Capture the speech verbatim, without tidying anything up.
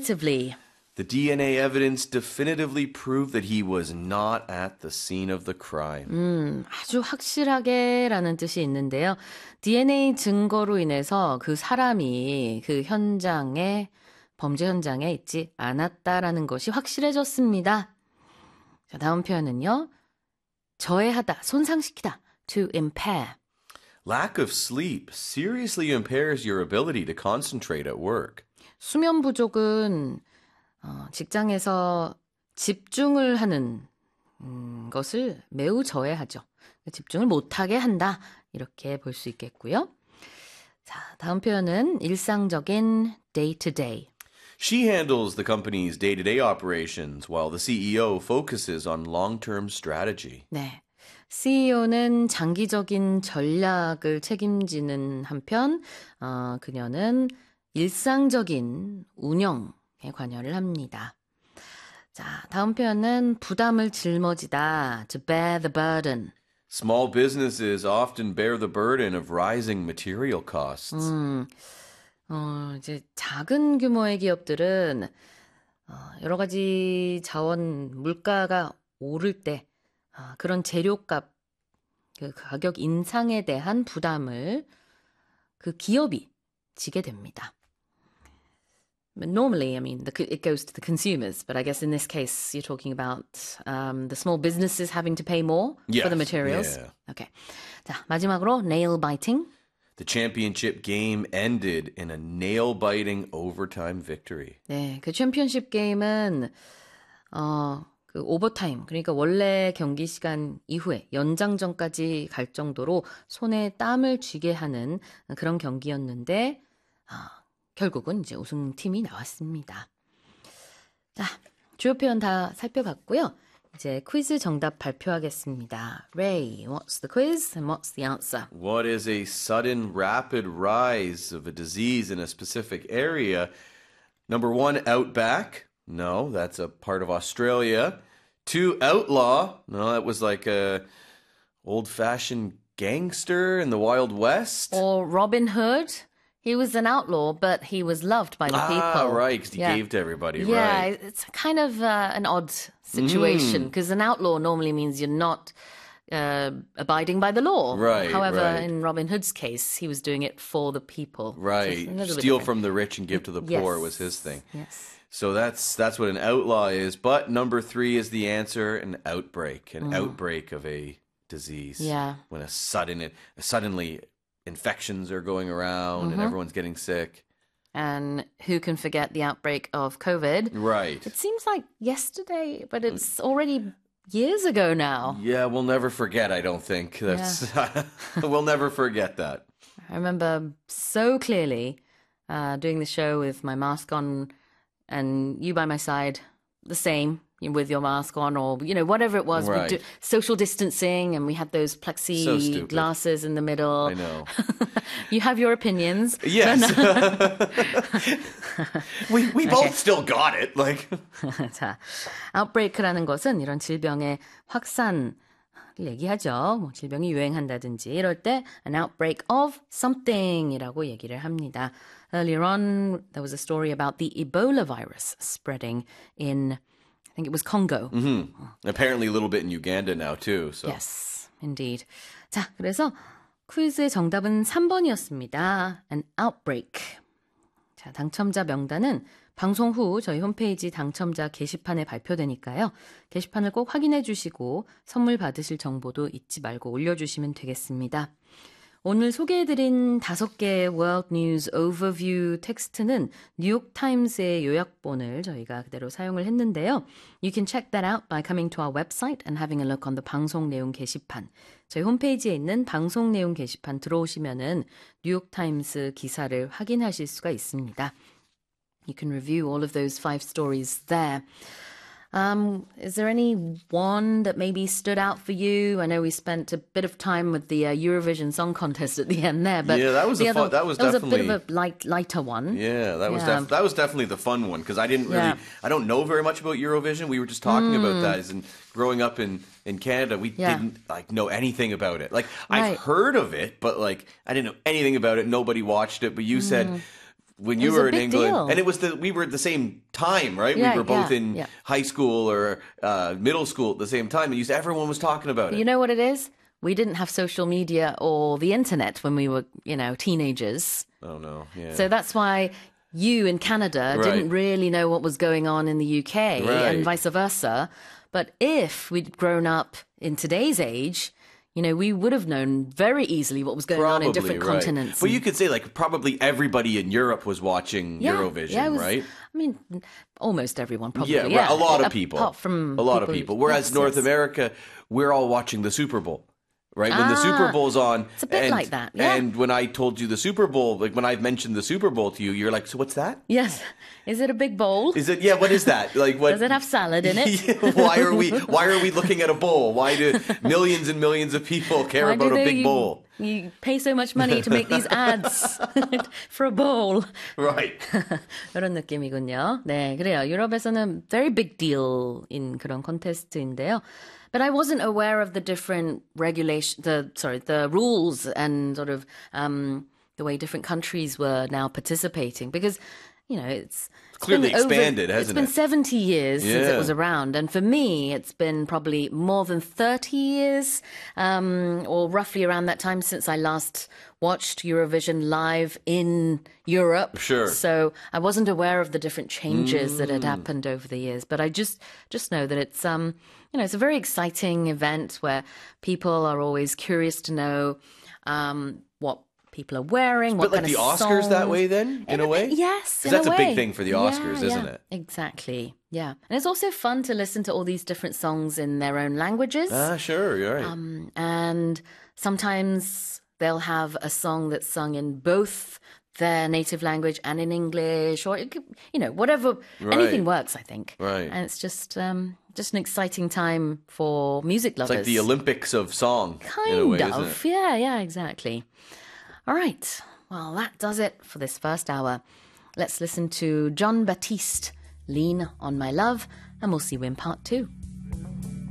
definitively. The D N A evidence definitively proved that he was not at the scene of the crime. 음, 아주 확실하게라는 뜻이 있는데요. 디엔에이 증거로 인해서 그 사람이 그 현장에 범죄 현장에 있지 않았다라는 것이 확실해졌습니다. 자, 다음 표현은요. 저해하다, 손상시키다, to impair. Lack of sleep seriously impairs your ability to concentrate at work. 수면 부족은 어, 직장에서 집중을 하는 음, 것을 매우 저해하죠. 집중을 못하게 한다. 이렇게 볼 수 있겠고요. 자, 다음 표현은 일상적인 day to day. She handles the company's day-to-day operations while the C E O focuses on long-term strategy. 네. 씨이오는 장기적인 전략을 책임지는 한편 어, 그녀는 일상적인 운영에 관여를 합니다. 자, 다음 표현은 부담을 짊어지다, to bear the burden. Small businesses often bear the burden of rising material costs. 음, 어, 이제 작은 규모의 기업들은 어, 여러 가지 자원 물가가 오를 때 어, 그런 재료값 그 가격 인상에 대한 부담을 그 기업이 지게 됩니다. But normally, I mean, the, it goes to the consumers. But I guess in this case, you're talking about um, the small businesses having to pay more Yes, for the materials. yeah. Okay. 자, 마지막으로 nail biting. The championship game ended in a nail-biting overtime victory. 네, 그 챔피언십 게임은 어, 그 오버타임, 그러니까 원래 경기 시간 이후에 연장전까지 갈 정도로 손에 땀을 쥐게 하는 그런 경기였는데 아, 결국은 이제 우승팀이 나왔습니다. 자, 주요 표현 다 살펴봤고요. 이제 퀴즈 정답 발표하겠습니다. Ray, what's the quiz and what's the answer? What is a sudden rapid rise of a disease in a specific area? Number one, outback. No, that's a part of Australia. Two, outlaw. No, that was like a old-fashioned gangster in the Wild West. Or Robin Hood. He was an outlaw, but he was loved by the ah, people. Ah, right, because he yeah. gave to everybody, yeah, right. it's kind of uh, an odd situation, because mm. an outlaw normally means you're not uh, abiding by the law. Right, However, right. in Robin Hood's case, he was doing it for the people. Right, steal from the rich and give to the poor yes. was his thing. Yes. So that's that's what an outlaw is. But number three is the answer, an outbreak, an mm. outbreak of a disease. Yeah. When a sudden, suddenly infections are going around mm-hmm. and everyone's getting sick. And who can forget the outbreak of COVID? Right. It seems like yesterday, but it's already years ago now. Yeah, we'll never forget, I don't think. That's yeah. We'll never forget that. I remember so clearly uh, doing the show with my mask on and you by my side, the same, with your mask on or, you know, whatever it was. Right. We do social distancing and we had those plexi so glasses in the middle. I know. You have your opinions. Yes. we we both okay. still got it. Like. 자, outbreak라는 것은 이런 질병의 확산을 얘기하죠. 뭐 질병이 유행한다든지 이럴 때 an outbreak of something이라고 얘기를 합니다. Earlier on, there was a story about the Ebola virus spreading in, I think it was Congo. Mm-hmm. Apparently a little bit in Uganda now too. So. Yes, indeed. 자, 그래서 퀴즈의 정답은 삼 번이었습니다. An outbreak. 자, 당첨자 명단은 방송 후 저희 홈페이지 당첨자 게시판에 발표되니까요. 게시판을 꼭 확인해 주시고 선물 받으실 정보도 잊지 말고 올려주시면 되겠습니다. 오늘 소개해드린 다섯 개의 World News Overview 텍스트는 뉴욕타임스의 요약본을 저희가 그대로 사용을 했는데요. You can check that out by coming to our website and having a look on the 방송 내용 게시판. 저희 홈페이지에 있는 방송 내용 게시판 들어오시면은 뉴욕타임스 기사를 확인하실 수가 있습니다. You can review all of those five stories there. Um, is there any one that maybe stood out for you? I know we spent a bit of time with the uh, Eurovision Song Contest at the end there, but yeah, that was the a other, fun, that was that definitely was a bit of a light, lighter one. Yeah, that was yeah. Def- that was definitely the fun one because I didn't really, yeah. I don't know very much about Eurovision. We were just talking mm. about that, and growing up in in Canada, we yeah. didn't like know anything about it. Like right. I've heard of it, but like I didn't know anything about it. Nobody watched it, but you mm. said. when It you was a were in big England, deal. and it was the we were at the same time, right? Yeah, we were both yeah, in yeah. high school or uh, middle school at the same time, and used everyone was talking about it. You know what it is? We didn't have social media or the internet when we were, you know, teenagers. Oh no, yeah. So that's why you in Canada Right. didn't really know what was going on in the U K Right. and vice versa. But if we'd grown up in today's age, you know, we would have known very easily what was going on in different right. continents. But you could say like probably everybody in Europe was watching Yeah, Eurovision, yeah, it was- right? I mean, almost everyone probably. Yeah, Yeah, right, a lot of apart people. from a lot of people- people. Whereas yes, North yes. America, we're all watching the Super Bowl. Right? When the Ah, Super Bowl's on. it's a bit and, like that, yeah. And when I told you the Super Bowl, like when I mentioned the Super Bowl to you, you're like, so what's that? Yes. Is it a big bowl? Is it, yeah, what is that? Like what? Does it have salad in it? Yeah, why are we why are we looking at a bowl? Why do millions and millions of people care Why about do a they- big bowl? You pay so much money to make these ads for a bowl. Right. 그런 느낌이군요. 네, 그래요. 유럽에서는 very big deal인 그런 콘테스트인데요. But I wasn't aware of the different regulation, the sorry, the rules and sort of um, the way different countries were now participating because, you know, it's, it's clearly been over- expanded, hasn't It's been it? seventy years since it Yeah. was around, and for me, it's been probably more than thirty years, um, or roughly around that time since I last watched Eurovision live in Europe. Sure. So I wasn't aware of the different changes that had happened over the years, but I just just know that it's um you know it's a very exciting event where people are always curious to know um what people are wearing, what But like kind the of Oscars that songs. way then, in, a way? Yes, 'Cause in that's a a big way. thing for the Yeah, Oscars, isn't yeah, it? Exactly. Yeah, and it's also fun to listen to all these different songs in their own languages. Ah, sure, you're right. Um, and sometimes they'll have a song that's sung in both their native language and in English, or it could, you know, whatever, anything Right. works, I think. Right. And it's just um, just an exciting time for music It's lovers. like the Olympics of song, kind in a way, of, isn't it? yeah, yeah, exactly. All right, well, that does it for this first hour. Let's listen to John Baptiste, "Lean on My Love," and we'll see you in part two.